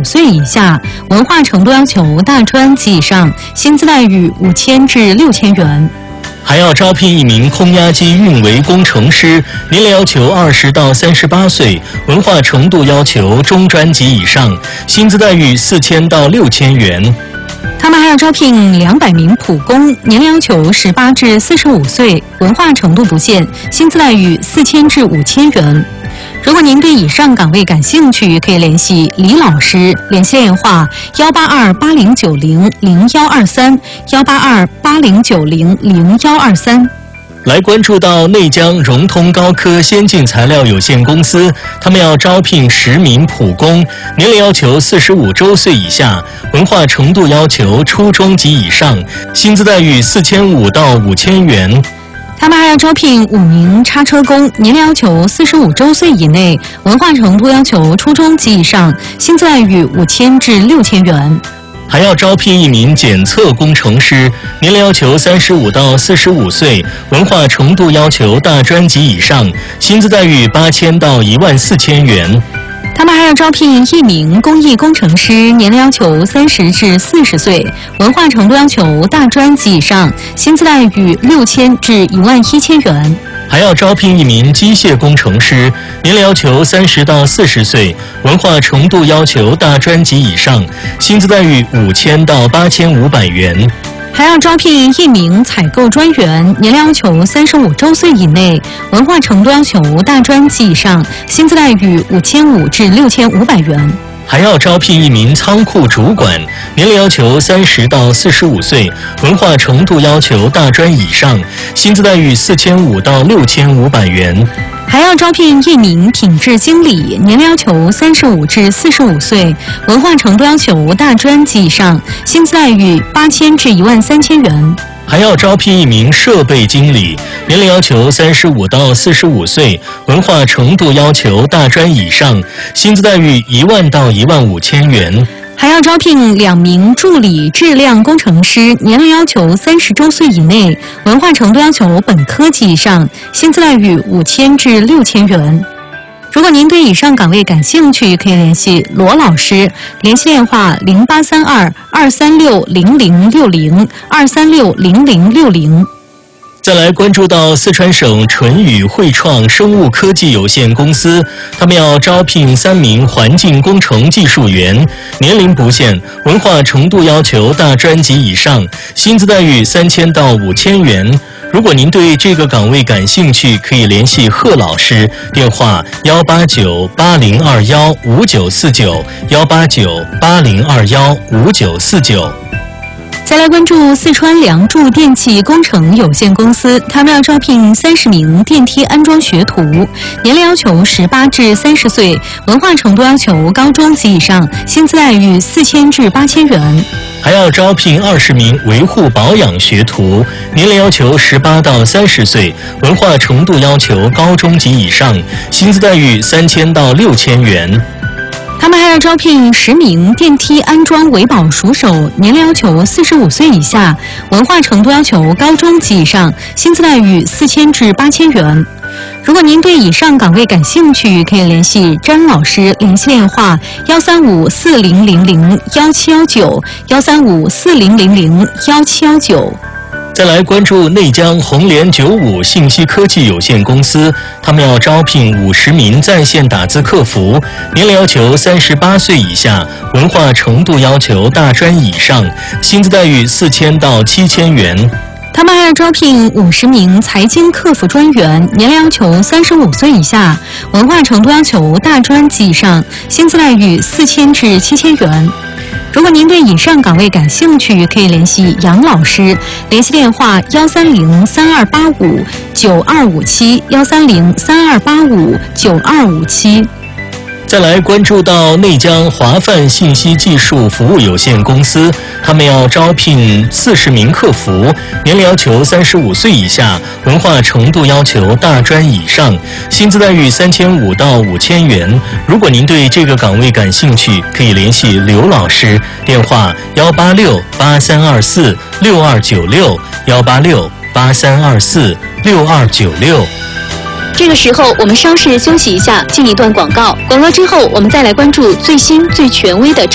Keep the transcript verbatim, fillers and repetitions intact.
岁以下，文化程度要求大专及以上，薪资待遇五千至六千元。 还要招聘一名空压机运维工程师，年龄要求二十到三十八岁，文化程度要求中专及以上，薪资待遇四千到六千元。 他们还要招聘两百名普工，年龄要求十八至四十五岁，文化程度不限，薪资待遇四千至五千元。如果您对以上岗位感兴趣，可以联系李老师，联系电话幺八二八零九零零幺二三幺八二八零九零零幺二三。 来关注到内江融通高科先进材料有限公司，他们要招聘十名普工，年龄要求四十五周岁以下，文化程度要求初中及以上，薪资待遇四千五到五千元。 他们还要招聘五名叉车工，年龄要求四十五周岁以内，文化程度要求初中及以上，薪资待遇五千至六千元。 还要招聘一名检测工程师，年龄要求三十五到四十五岁，文化程度要求大专及以上，薪资待遇八千到一万四千元。 他们还要招聘一名工艺工程师，年龄要求三十至四十岁，文化程度要求大专及以上，薪资待遇六千至一万一千元。 还要招聘一名机械工程师，年龄要求三十到四十岁，文化程度要求大专及以上，薪资待遇五千到八千五百元。 还要招聘一名采购专员，年龄要求三十五周岁以内，文化程度要求大专及以上，薪资待遇五千五至六千五百元。 还要招聘一名仓库主管，年龄要求三十到四十五岁，文化程度要求大专以上，薪资待遇四千五到六千五百元。 还要招聘一名品质经理，年龄要求三十五至四十五岁，文化程度要求大专及以上，薪资待遇八千至一万三千元。 还要招聘一名设备经理，年龄要求三十五到四十五岁，文化程度要求大专以上，薪资待遇一万到一万五千元。 还要招聘两名助理质量工程师，年龄要求三十周岁以内，文化程度要求本科及以上，薪资待遇五千至六千元。如果您对以上岗位感兴趣，可以联系罗老师，联系电话零八三二二三六零零六零二三六零零六零。 再来关注到四川省纯宇汇创生物科技有限公司，他们要招聘三名环境工程技术员，年龄不限，文化程度要求大专及以上，薪资待遇三千到五千元。如果您对这个岗位感兴趣，可以联系贺老师，电话幺八九八零二幺五九四九幺八九八零二幺五九四九。 再来关注四川梁祝电气工程有限公司，他们要招聘三十名电梯安装学徒，年龄要求十八至三十岁，文化程度要求高中及以上，薪资待遇四千至八千元。 还要招聘二十名维护保养学徒，年龄要求十八到三十岁，文化程度要求高中及以上，薪资待遇三千到六千元。 他们还要招聘十名电梯安装维保熟手，年龄要求四十五岁以下，文化程度要求高中及以上，薪资待遇四千至八千元。如果您对以上岗位感兴趣，可以联系詹老师，联系电话幺三五四零零零幺七幺九幺三五四零零零幺七幺九。 再来关注内江红联九五信息科技有限公司，他们要招聘五十名在线打字客服，年龄要求三十八岁以下，文化程度要求大专以上，薪资待遇四千到七千元。 他们还要招聘五十名财经客服专员，年龄要求三十五岁以下，文化程度要求大专及以上，薪资待遇四千至七千元。如果您对以上岗位感兴趣，可以联系杨老师，联系电话幺三零三二八五九二五七幺三零三二八五九二五七。 再来关注到内江华泛信息技术服务有限公司，他们要招聘四十名客服，年龄要求三十五岁以下，文化程度要求大专以上，薪资待遇三千五到五千元。如果您对这个岗位感兴趣，可以联系刘老师，电话幺八六八三二四六二九六幺八六八三二四六二九六。 这个时候，我们稍事休息一下，进一段广告。广告之后，我们再来关注最新最权威的